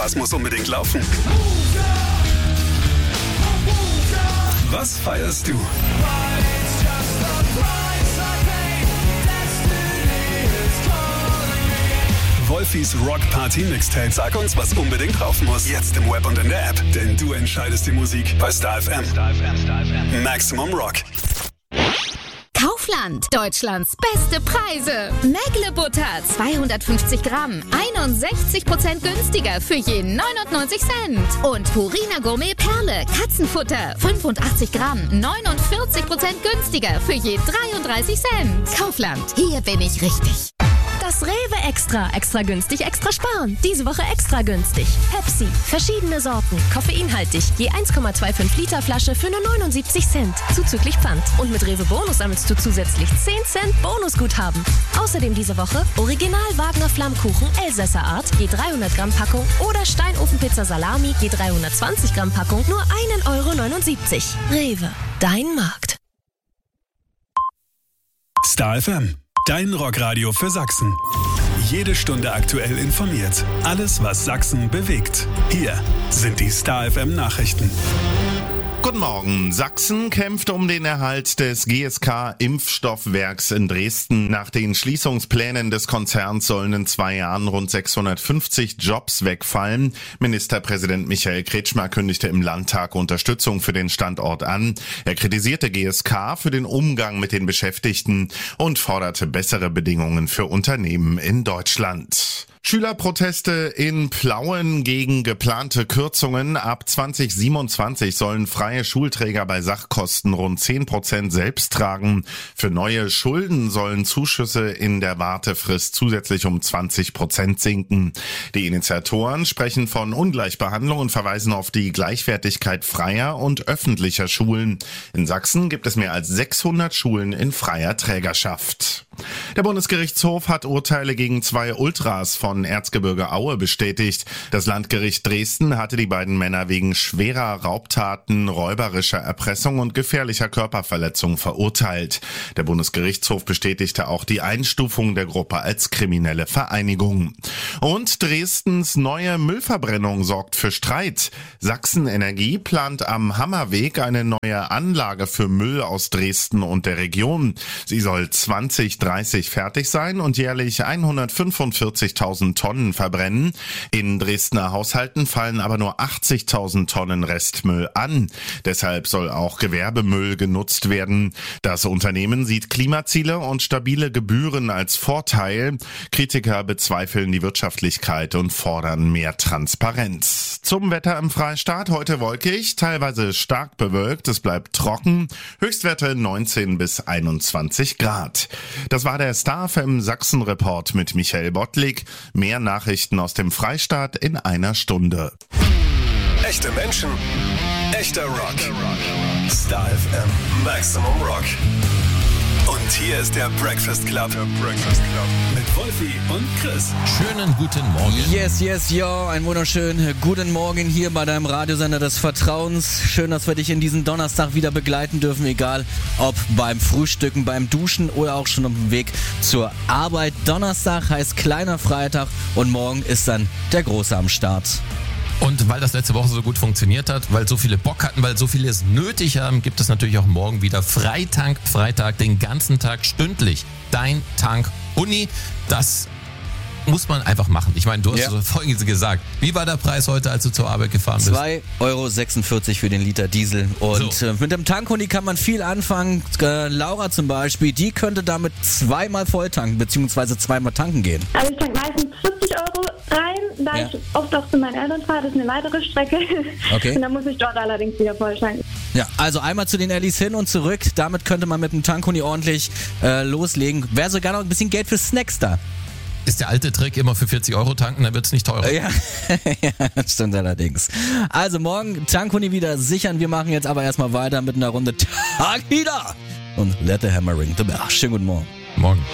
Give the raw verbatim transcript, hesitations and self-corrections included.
Was muss unbedingt laufen? Was feierst du? Wolfis Rock Party Mixtape. Sag uns, was unbedingt drauf muss. Jetzt im Web und in der App. Denn du entscheidest die Musik bei Star F M. Star F M, Star F M. Maximum Rock. Kaufland. Deutschlands beste Preise. Mägle Butter zweihundertfünfzig Gramm. einundsechzig Prozent günstiger für je neunundneunzig Cent. Und Purina Gourmet Perle. Katzenfutter. fünfundachtzig Gramm. neunundvierzig Prozent günstiger für je dreiunddreißig Cent. Kaufland. Hier bin ich richtig. Das Rewe Extra. Extra günstig, extra sparen. Diese Woche extra günstig. Pepsi. Verschiedene Sorten. Koffeinhaltig. Je eins Komma fünfundzwanzig Liter Flasche für nur neunundsiebzig Cent. Zuzüglich Pfand. Und mit Rewe Bonus sammelst du zusätzlich zehn Cent Bonusguthaben. Außerdem diese Woche Original Wagner Flammkuchen Elsässer Art. Je dreihundert Gramm Packung. Oder Steinofenpizza Salami. Je dreihundertzwanzig Gramm Packung. Nur ein Euro neunundsiebzig. Rewe. Dein Markt. Star F M. Dein Rockradio für Sachsen. Jede Stunde aktuell informiert. Alles, was Sachsen bewegt. Hier sind die Star F M Nachrichten. Guten Morgen. Sachsen kämpft um den Erhalt des G S K-Impfstoffwerks in Dresden. Nach den Schließungsplänen des Konzerns sollen in zwei Jahren rund sechshundertfünfzig Jobs wegfallen. Ministerpräsident Michael Kretschmer kündigte im Landtag Unterstützung für den Standort an. Er kritisierte G S K für den Umgang mit den Beschäftigten und forderte bessere Bedingungen für Unternehmen in Deutschland. Schülerproteste in Plauen gegen geplante Kürzungen. Ab zwanzig siebenundzwanzig sollen freie Schulträger bei Sachkosten rund zehn Prozent selbst tragen. Für neue Schulden sollen Zuschüsse in der Wartefrist zusätzlich um zwanzig Prozent sinken. Die Initiatoren sprechen von Ungleichbehandlung und verweisen auf die Gleichwertigkeit freier und öffentlicher Schulen. In Sachsen gibt es mehr als sechshundert Schulen in freier Trägerschaft. Der Bundesgerichtshof hat Urteile gegen zwei Ultras von Erzgebirge Aue bestätigt. Das Landgericht Dresden hatte die beiden Männer wegen schwerer Raubtaten, räuberischer Erpressung und gefährlicher Körperverletzung verurteilt. Der Bundesgerichtshof bestätigte auch die Einstufung der Gruppe als kriminelle Vereinigung. Und Dresdens neue Müllverbrennung sorgt für Streit. Sachsen Energie plant am Hammerweg eine neue Anlage für Müll aus Dresden und der Region. Sie soll zwanzig dreißig fertig sein und jährlich hundertfünfundvierzigtausend Tonnen verbrennen. In Dresdner Haushalten fallen aber nur achtzigtausend Tonnen Restmüll an. Deshalb soll auch Gewerbemüll genutzt werden. Das Unternehmen sieht Klimaziele und stabile Gebühren als Vorteil. Kritiker bezweifeln die Wirtschaftlichkeit und fordern mehr Transparenz. Zum Wetter im Freistaat: heute wolkig, teilweise stark bewölkt. Es bleibt trocken. Höchstwerte neunzehn bis einundzwanzig Grad. Das war der Star F M Sachsen Report mit Michael Bottlik. Mehr Nachrichten aus dem Freistaat in einer Stunde. Echte Menschen, echter Rock. Star F M Maximum Rock. Und hier ist der Breakfast Club. Der Breakfast Club. Mit Wolfi und Chris. Schönen guten Morgen. Yes, yes, yo. Einen wunderschönen guten Morgen hier bei deinem Radiosender des Vertrauens. Schön, dass wir dich in diesen Donnerstag wieder begleiten dürfen. Egal, ob beim Frühstücken, beim Duschen oder auch schon auf dem Weg zur Arbeit. Donnerstag heißt kleiner Freitag und morgen ist dann der Große am Start. Und weil das letzte Woche so gut funktioniert hat, weil so viele Bock hatten, weil so viele es nötig haben, gibt es natürlich auch morgen wieder Freitank, Freitag, den ganzen Tag stündlich. Dein Tank Uni, das muss man einfach machen. Ich meine, du hast ja Folgendes gesagt. Wie war der Preis heute, als du zur Arbeit gefahren bist? zwei Euro sechsundvierzig für den Liter Diesel. Und so. Mit dem Tankhuni kann man viel anfangen. Äh, Laura zum Beispiel, die könnte damit zweimal voll tanken, beziehungsweise zweimal tanken gehen. Also ich tanke meistens vierzig Euro rein, da ja. ich oft auch zu meinen Eltern fahre. Das ist eine weitere Strecke. Okay. Und dann muss ich dort allerdings wieder voll tanken. Ja, also einmal zu den Ellis hin und zurück. Damit könnte man mit dem Tankhuni ordentlich äh, loslegen. Wäre sogar noch ein bisschen Geld für Snacks da. Ist der alte Trick immer für vierzig Euro tanken, dann wird es nicht teurer. Ja, ja, das stimmt allerdings. Also morgen Tankhuni wieder sichern. Wir machen jetzt aber erstmal weiter mit einer Runde Tag wieder. Und let the hammer ring the bell. Schönen guten Morgen. Morgen.